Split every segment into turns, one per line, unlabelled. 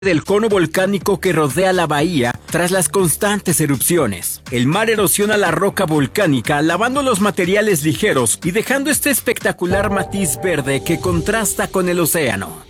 del cono volcánico que rodea la bahía tras las constantes erupciones. El mar erosiona la roca volcánica, lavando los materiales ligeros y dejando este espectacular matiz verde que contrasta con el océano.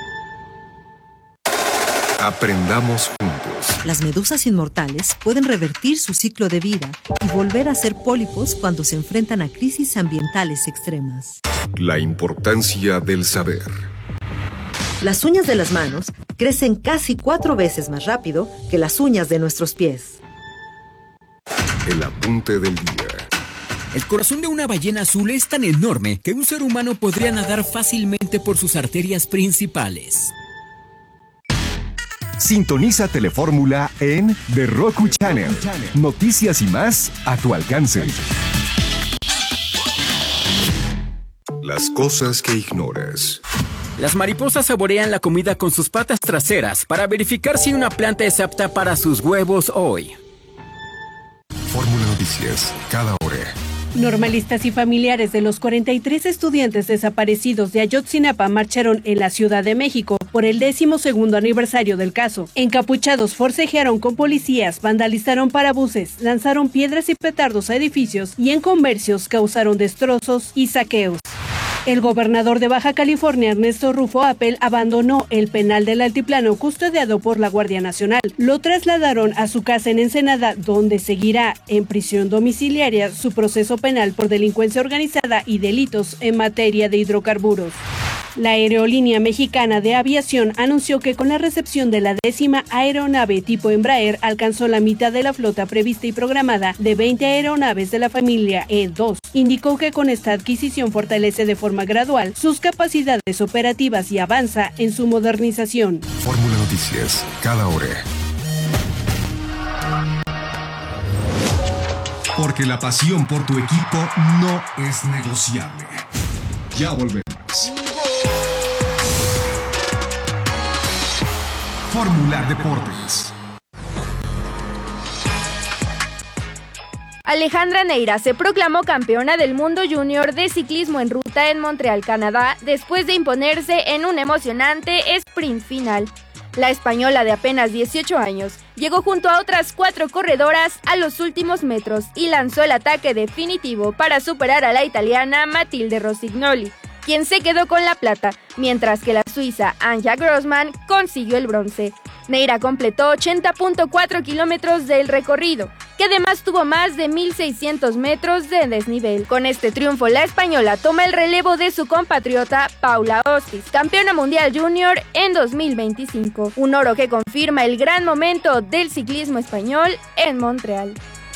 Aprendamos juntos.
Las medusas inmortales pueden revertir su ciclo de vida y volver a ser pólipos cuando se enfrentan a crisis ambientales extremas.
La importancia del saber.
Las uñas de las manos crecen casi 4 veces más rápido que las uñas de nuestros pies.
El apunte del día.
El corazón de una ballena azul es tan enorme que un ser humano podría nadar fácilmente por sus arterias principales.
Sintoniza Telefórmula en The Roku Channel. Noticias y más a tu alcance.
Las cosas que ignoras.
Las mariposas saborean la comida con sus patas traseras para verificar si una planta es apta para sus huevos hoy.
Fórmula Noticias, cada hora.
Normalistas y familiares de los 43 estudiantes desaparecidos de Ayotzinapa marcharon en la Ciudad de México por el 12º aniversario del caso. Encapuchados forcejearon con policías, vandalizaron parabuses, lanzaron piedras y petardos a edificios y en comercios causaron destrozos y saqueos. El gobernador de Baja California, Ernesto Rufo Appel, abandonó el penal del Altiplano custodiado por la Guardia Nacional. Lo trasladaron a su casa en Ensenada, donde seguirá en prisión domiciliaria su proceso penal por delincuencia organizada y delitos en materia de hidrocarburos. La Aerolínea Mexicana de Aviación anunció que con la recepción de la 10ª aeronave tipo Embraer alcanzó la mitad de la flota prevista y programada de 20 aeronaves de la familia E2. Indicó que con esta adquisición fortalece de forma gradual sus capacidades operativas y avanza en su modernización.
Fórmula Noticias, cada hora.
Porque la pasión por tu equipo no es negociable. Ya volvemos. Fórmula Deportes.
Alejandra Neira se proclamó campeona del mundo junior de ciclismo en ruta en Montreal, Canadá, después de imponerse en un emocionante sprint final. La española de apenas 18 años llegó junto a otras 4 corredoras a los últimos metros y lanzó el ataque definitivo para superar a la italiana Matilde Rossignoli, quien se quedó con la plata, mientras que la suiza Anja Grossman consiguió el bronce. Neira completó 80.4 kilómetros del recorrido, que además tuvo más de 1.600 metros de desnivel. Con este triunfo, la española toma el relevo de su compatriota Paula Ostis, campeona mundial junior en 2025. Un oro que confirma el gran momento del ciclismo español en Montreal.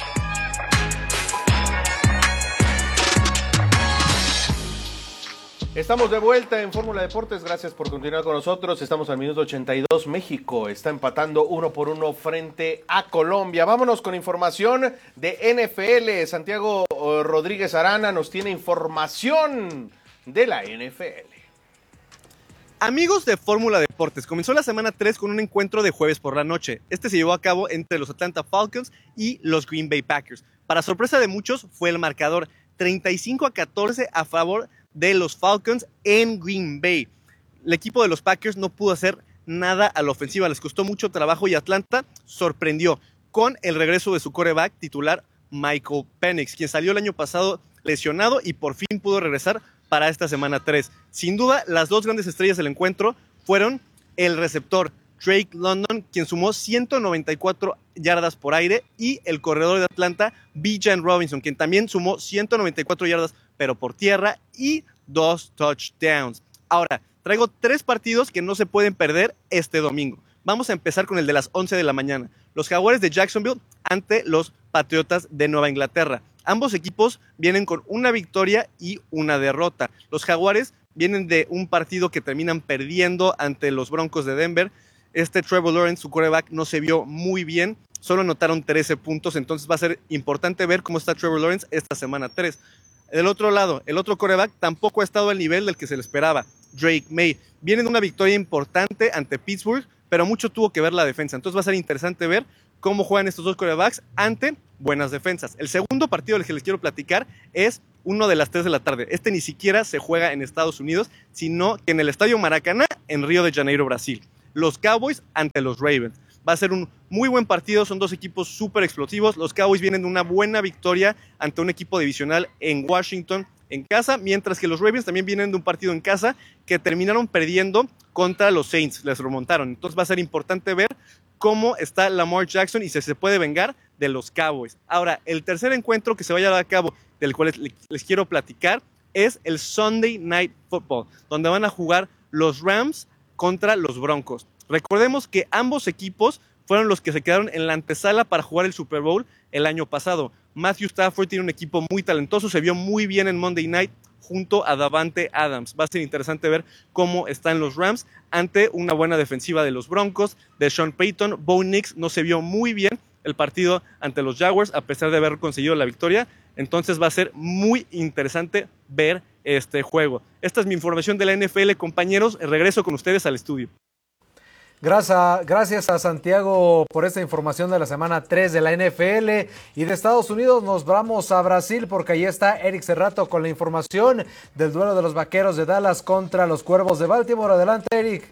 Estamos de vuelta en Fórmula Deportes, gracias por continuar con nosotros. Estamos al minuto 82, México está empatando 1-1 frente a Colombia. Vámonos con información de NFL. Santiago Rodríguez Arana nos tiene información de la NFL.
Amigos de Fórmula Deportes, comenzó la semana 3 con un encuentro de jueves por la noche. Este se llevó a cabo entre los Atlanta Falcons y los Green Bay Packers. Para sorpresa de muchos, fue el marcador 35-14 a favor de los Falcons en Green Bay. El equipo de los Packers no pudo hacer nada a la ofensiva, les costó mucho trabajo y Atlanta sorprendió con el regreso de su quarterback titular Michael Penix, quien salió el año pasado lesionado y por fin pudo regresar para esta semana 3. Sin duda, las dos grandes estrellas del encuentro fueron el receptor Drake London, quien sumó 194 yardas por aire, y el corredor de Atlanta, Bijan Robinson, quien también sumó 194 yardas, pero por tierra, y 2 touchdowns. Ahora, traigo 3 partidos que no se pueden perder este domingo. Vamos a empezar con el de las 11 de la mañana. Los Jaguares de Jacksonville ante los Patriotas de Nueva Inglaterra. Ambos equipos vienen con una victoria y una derrota. Los Jaguares vienen de un partido que terminan perdiendo ante los Broncos de Denver. Trevor Lawrence, su quarterback, no se vio muy bien, solo anotaron 13 puntos, entonces va a ser importante ver cómo está Trevor Lawrence esta semana 3. Del otro lado, el otro quarterback tampoco ha estado al nivel del que se le esperaba, Drake May. Viene de una victoria importante ante Pittsburgh, pero mucho tuvo que ver la defensa, entonces va a ser interesante ver cómo juegan estos dos quarterbacks ante buenas defensas. El segundo partido del que les quiero platicar es uno de las 3 de la tarde. Este ni siquiera se juega en Estados Unidos, sino que en el Estadio Maracaná, en Río de Janeiro, Brasil. los Cowboys ante los Ravens. Va a ser un muy buen partido, son dos equipos súper explosivos. Los Cowboys vienen de una buena victoria ante un equipo divisional en Washington en casa, mientras que los Ravens también vienen de un partido en casa que terminaron perdiendo contra los Saints, les remontaron. Entonces va a ser importante ver cómo está Lamar Jackson y si se puede vengar de los Cowboys. Ahora, el tercer encuentro que se va a llevar a cabo, del cual les quiero platicar, es el Sunday Night Football, donde van a jugar los Rams contra los Broncos. Recordemos que ambos equipos fueron los que se quedaron en la antesala para jugar el Super Bowl el año pasado. Matthew Stafford tiene un equipo muy talentoso, se vio muy bien en Monday Night junto a Davante Adams. Va a ser interesante ver cómo están los Rams ante una buena defensiva de los Broncos, de Sean Payton. Bo Nix no se vio muy bien el partido ante los Jaguars, a pesar de haber conseguido la victoria. Entonces va a ser muy interesante ver este juego. Esta es mi información de la NFL, compañeros. Regreso con ustedes al estudio.
Gracias a Santiago por esta información de la semana 3 de la NFL. Y de Estados Unidos nos vamos a Brasil porque ahí está Eric Cerrato con la información del duelo de los Vaqueros de Dallas contra los Cuervos de Baltimore. Adelante, Eric.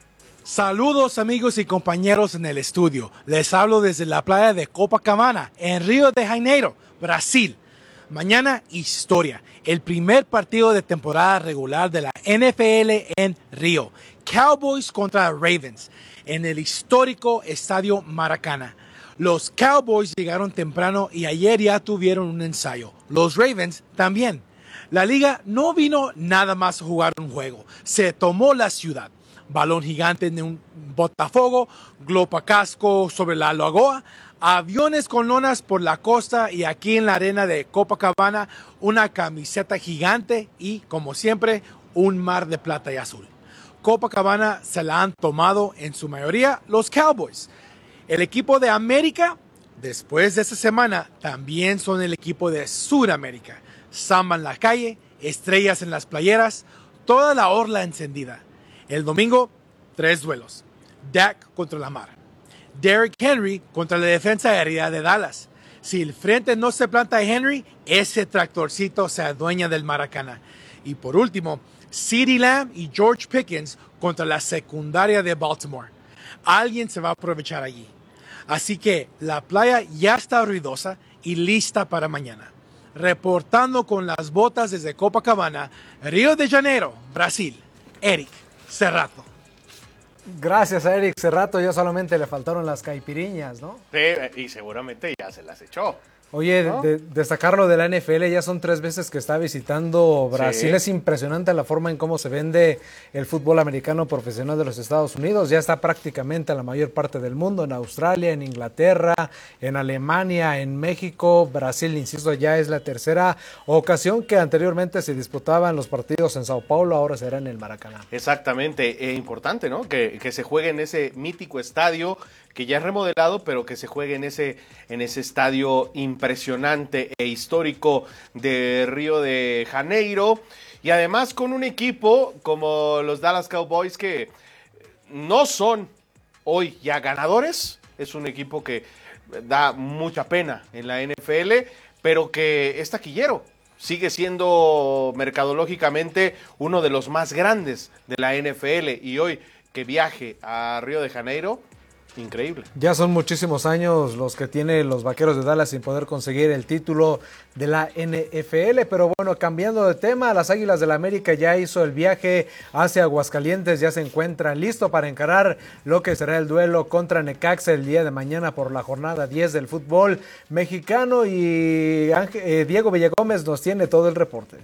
Saludos amigos y compañeros en el estudio. Les hablo desde la playa de Copacabana, en Río de Janeiro, Brasil. Mañana, historia. El primer partido de temporada regular de la NFL en Río. Cowboys contra Ravens en el histórico Estadio Maracaná. Los Cowboys llegaron temprano y ayer ya tuvieron un ensayo. Los Ravens también. La liga no vino nada más a jugar un juego. Se tomó la ciudad. Balón gigante en un botafuego, globo a casco sobre la lagoa, aviones con lonas por la costa y aquí en la arena de Copacabana una camiseta gigante y, como siempre, un mar de plata y azul. Copacabana se la han tomado en su mayoría los Cowboys. El equipo de América, después de esta semana, también son el equipo de Sudamérica. Samba en la calle, estrellas en las playeras, toda la orla encendida. El domingo, 3 duelos. Dak contra Lamar. Derrick Henry contra la defensa aérea de Dallas. Si el frente no se planta a Henry, ese tractorcito se adueña del Maracaná. Y por último, CeeDee Lamb y George Pickens contra la secundaria de Baltimore. Alguien se va a aprovechar allí. Así que la playa ya está ruidosa y lista para mañana. Reportando con las botas desde Copacabana, Río de Janeiro, Brasil, Eric Cerrato.
Gracias a Eric Cerrato, ya solamente le faltaron las caipiriñas, ¿no?
Sí, y seguramente ya se las echó.
Oye,
¿no?
Destacarlo de la NFL, ya son 3 veces que está visitando Brasil. Sí. Es impresionante la forma en cómo se vende el fútbol americano profesional de los Estados Unidos. Ya está prácticamente en la mayor parte del mundo, en Australia, en Inglaterra, en Alemania, en México. Brasil, insisto, ya es la tercera ocasión que anteriormente se disputaban los partidos en Sao Paulo, ahora será en el Maracaná.
Exactamente, importante, ¿no? Que se juegue en ese mítico estadio que ya es remodelado, pero que se juegue en ese estadio impresionante e histórico de Río de Janeiro, y además con un equipo como los Dallas Cowboys que no son hoy ya ganadores, es un equipo que da mucha pena en la NFL, pero que es taquillero, sigue siendo mercadológicamente uno de los más grandes de la NFL, y hoy que viaje a Río de Janeiro, increíble.
Ya son muchísimos años los que tienen los Vaqueros de Dallas sin poder conseguir el título de la NFL, pero bueno, cambiando de tema, las Águilas del América ya hizo el viaje hacia Aguascalientes, ya se encuentran listos para encarar lo que será el duelo contra Necaxa el día de mañana por la jornada 10 del fútbol mexicano, y Diego Villagómez nos tiene todo el reporte.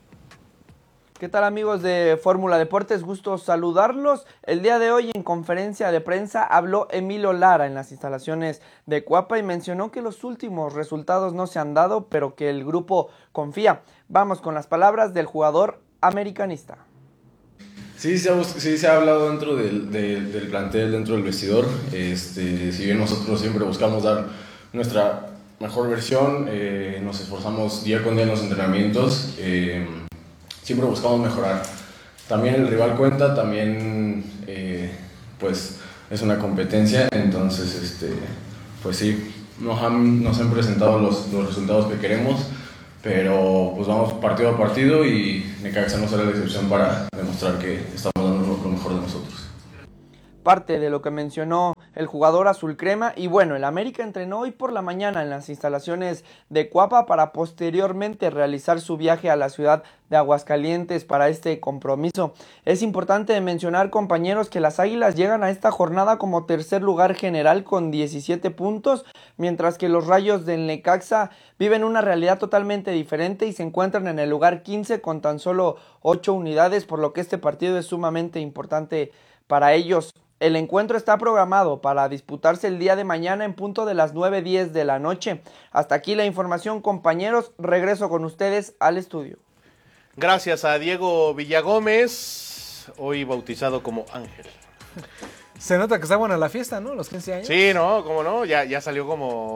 ¿Qué tal amigos de Fórmula Deportes? Gusto saludarlos. El día de hoy en conferencia de prensa habló Emilio Lara en las instalaciones de Cuapa y mencionó que los últimos resultados no se han dado, pero que el grupo confía. Vamos con las palabras del jugador americanista.
Sí se ha hablado dentro del plantel, dentro del vestidor. Si bien nosotros siempre buscamos dar nuestra mejor versión, nos esforzamos día con día en los entrenamientos, siempre buscamos mejorar. También el rival cuenta, también pues es una competencia, entonces pues sí, nos han presentado los resultados que queremos, pero pues vamos partido a partido y Necaxa no será la excepción para demostrar que estamos dando lo mejor de nosotros.
parte de lo que mencionó el jugador azul crema. Y bueno, el América entrenó hoy por la mañana en las instalaciones de Cuapa para posteriormente realizar su viaje a la ciudad de Aguascalientes para este compromiso. Es importante mencionar, compañeros, que las Águilas llegan a esta jornada como tercer lugar general con 17 puntos, mientras que los Rayos del Necaxa viven una realidad totalmente diferente y se encuentran en el lugar 15 con tan solo 8 unidades, por lo que este partido es sumamente importante para ellos. El encuentro está programado para disputarse el día de mañana en punto de las 9:10 de la noche. Hasta aquí la información, compañeros. Regreso con ustedes al estudio.
Gracias a Diego Villagómez, hoy bautizado como Ángel.
Se nota que está buena la fiesta, ¿no? Los 15 años.
Sí, no, cómo no, ya salió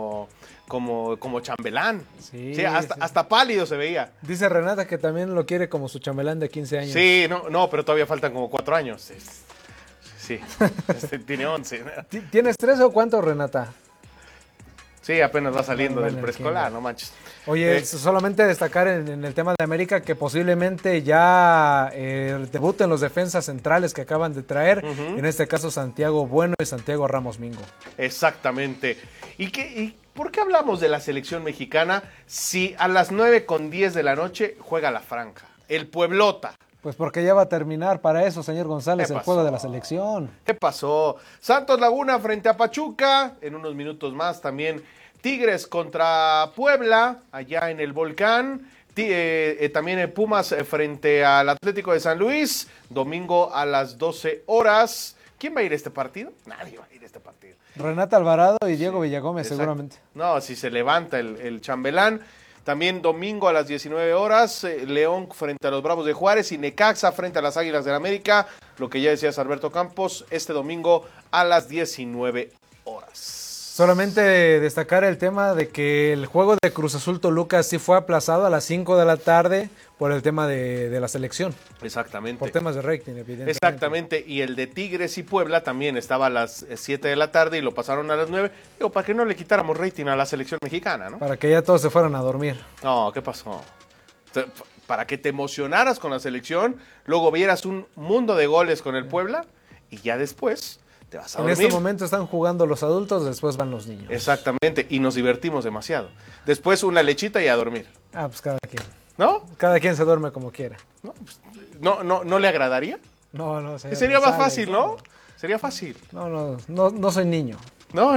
como chambelán. Sí, hasta pálido se veía.
Dice Renata que también lo quiere como su chambelán de 15 años.
Sí, no, pero todavía faltan como 4 años. Sí, tiene 11.
¿Tienes 13 o cuánto, Renata?
Sí, apenas va saliendo del preescolar, no manches.
Oye, solamente destacar en el tema de América que posiblemente ya debuten los defensas centrales que acaban de traer, en este caso Santiago Bueno y Santiago Ramos Mingo.
Exactamente. ¿Y por qué hablamos de la selección mexicana si a las 9:10 de la noche juega la franja? El Pueblota.
Pues porque ya va a terminar para eso, señor González, el juego de la selección.
¿Qué pasó? Santos Laguna frente a Pachuca, en unos minutos más también Tigres contra Puebla, allá en el Volcán. También Pumas frente al Atlético de San Luis, domingo a las 12 horas. ¿Quién va a ir a este partido? Nadie va a ir a este partido.
Renata Alvarado y Diego Villagómez, seguramente.
No, si se levanta el chambelán. También domingo a las 19 horas, León frente a los Bravos de Juárez y Necaxa frente a las Águilas del América. Lo que ya decías, Alberto Campos, este domingo a las 19 horas.
Solamente destacar el tema de que el juego de Cruz Azul Toluca sí fue aplazado a las 5 de la tarde por el tema de la selección.
Exactamente.
Por temas de rating, evidentemente.
Exactamente, y el de Tigres y Puebla también estaba a las 7 de la tarde y lo pasaron a las 9. Digo, para que no le quitáramos rating a la selección mexicana, ¿no?
Para que ya todos se fueran a dormir.
No, ¿qué pasó? Para que te emocionaras con la selección, luego vieras un mundo de goles con el Puebla y ya después te vas a dormir.
En este momento están jugando los adultos, después van los niños.
Exactamente, y nos divertimos demasiado. Después una lechita y a dormir.
Pues cada quien.
¿No?
Cada quien se duerme como quiera.
¿No le agradaría?
No.
Sería más fácil, ¿no? Sería fácil.
No soy niño.
No,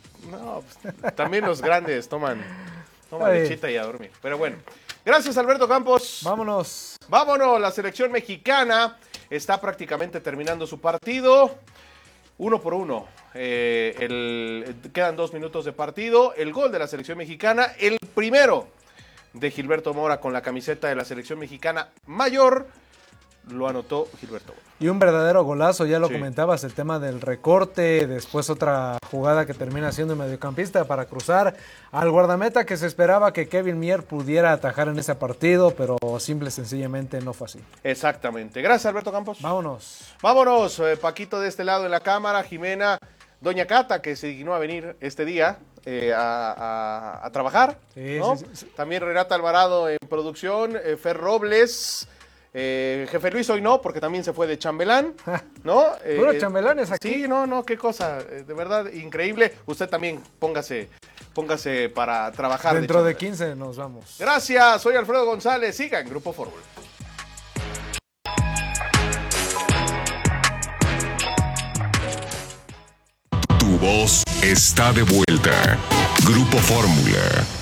pues, también los grandes toman lechita y a dormir. Pero bueno, gracias Alberto Campos.
Vámonos,
la selección mexicana está prácticamente terminando su partido. 1-1. Quedan 2 minutos de partido. El gol de la selección mexicana, el primero de Gilberto Mora con la camiseta de la selección mexicana mayor, lo anotó Gilberto Mora.
Y un verdadero golazo, ya lo comentabas, el tema del recorte, después otra jugada que termina siendo un mediocampista para cruzar al guardameta que se esperaba que Kevin Mier pudiera atajar en ese partido, pero simple y sencillamente no fue así.
Exactamente. Gracias, Alberto Campos.
Vámonos,
Paquito de este lado en la cámara, Jimena, Doña Cata, que se dignó a venir este día a trabajar, ¿no? Sí. También Renata Alvarado en producción, Fer Robles, Jefe Luis hoy no, porque también se fue de chambelán, ¿no?
Puro chambelanes aquí.
Sí, no, qué cosa, de verdad, increíble. Usted también póngase para trabajar.
Dentro de 15 nos vamos.
Gracias, soy Alfredo González, siga en Grupo Fórmula.
Tu voz está de vuelta. Grupo Fórmula.